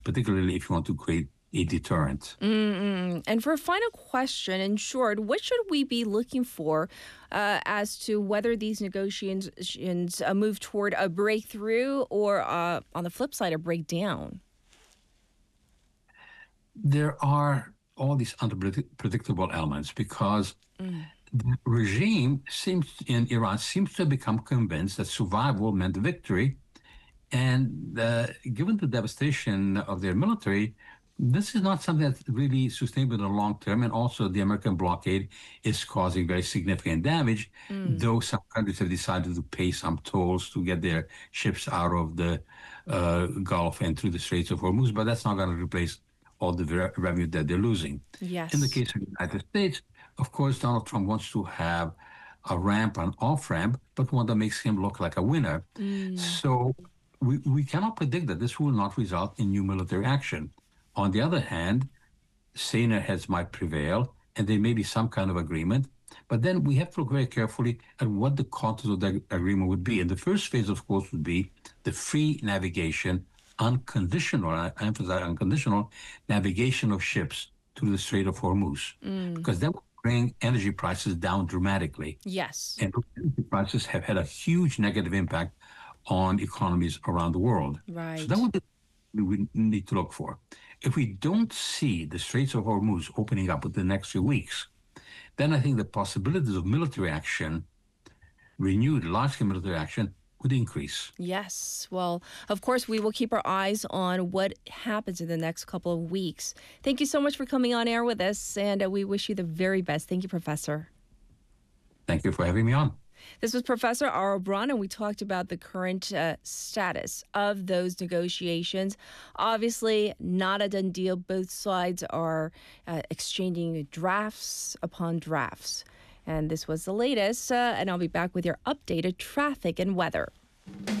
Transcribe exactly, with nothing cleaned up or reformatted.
particularly if you want to create a deterrent. Mm-mm. And for a final question, in short, what should we be looking for uh, as to whether these negotiations uh, move toward a breakthrough or, uh, on the flip side, a breakdown? There are all these unpredictable elements because Mm. the regime seems in Iran seems to have become convinced that survival meant victory. And uh, given the devastation of their military, this is not something that's really sustainable in the long term. And also, the American blockade is causing very significant damage, Mm. though some countries have decided to pay some tolls to get their ships out of the uh, Gulf and through the Straits of Hormuz. But that's not going to replace all the re- revenue that they're losing. In the Yes. case of the United States, of course, Donald Trump wants to have a ramp, an off ramp, but one that makes him look like a winner. Mm. So we, we cannot predict that this will not result in new military action. On the other hand, saner heads might prevail, and there may be some kind of agreement. But then we have to look very carefully at what the contours of the agreement would be. And the first phase, of course, would be the free navigation, unconditional, I emphasize unconditional, navigation of ships through the Strait of Hormuz, Mm. because that will bring energy prices down dramatically. Yes. And energy prices have had a huge negative impact on economies around the world. So that Right. would be what we need to look for. If we don't see the Straits of Hormuz opening up within the next few weeks, then I think the possibilities of military action, renewed large-scale military action, would increase. Yes. Well, of course, we will keep our eyes on what happens in the next couple of weeks. Thank you so much for coming on air with us, and uh, we wish you the very best. Thank you, Professor. Thank you for having me on. This was Professor Aurel Braun, and we talked about the current uh, status of those negotiations. Obviously, not a done deal. Both sides are uh, exchanging drafts upon drafts. And this was the latest, uh, and I'll be back with your updated traffic and weather.